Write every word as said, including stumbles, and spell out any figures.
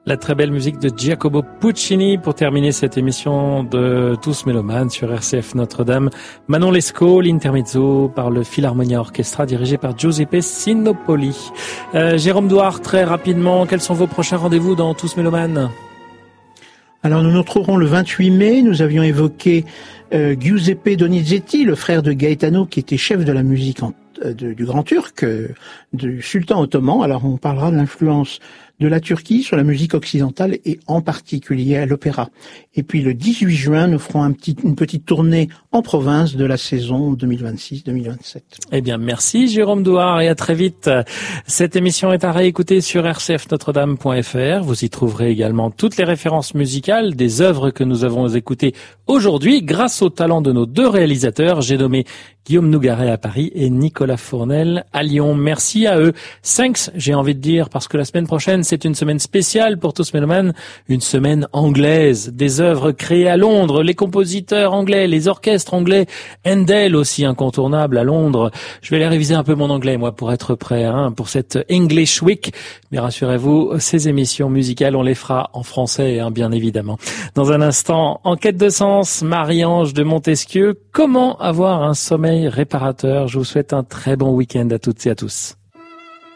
La très belle musique de Giacomo Puccini pour terminer cette émission de Tous Mélomanes sur R C F Notre-Dame. Manon Lescaut, l'intermezzo par le Philharmonia Orchestra dirigé par Giuseppe Sinopoli. Euh, Jérôme Douard, très rapidement, quels sont vos prochains rendez-vous dans Tous Mélomanes ? Alors nous nous retrouverons le vingt-huit mai, nous avions évoqué euh, Giuseppe Donizetti, le frère de Gaetano qui était chef de la musique en, euh, de, du Grand Turc, euh, du sultan ottoman. Alors on parlera de l'influence de la Turquie sur la musique occidentale et en particulier à l'opéra. Et puis le dix-huit juin, nous ferons un petit, une petite tournée en province de la saison deux mille vingt-six deux mille vingt-sept. Eh bien, merci Jérôme Douard et à très vite. Cette émission est à réécouter sur r c f notre dame point f r. Vous y trouverez également toutes les références musicales des œuvres que nous avons écoutées aujourd'hui grâce au talent de nos deux réalisateurs. J'ai nommé Guillaume Nougaret à Paris et Nicolas Fournel à Lyon. Merci à eux. Thanks, j'ai envie de dire, parce que la semaine prochaine, c'est une semaine spéciale pour Tous Mélomanes, une semaine anglaise, des œuvres créées à Londres, les compositeurs anglais, les orchestres anglais, Handel aussi incontournable à Londres. Je vais aller réviser un peu mon anglais, moi, pour être prêt hein, pour cette English Week. Mais rassurez-vous, ces émissions musicales, on les fera en français, hein, bien évidemment. Dans un instant, en quête de sens, Marie-Ange de Montesquieu, comment avoir un sommeil réparateur. Je vous souhaite un très bon week-end à toutes et à tous.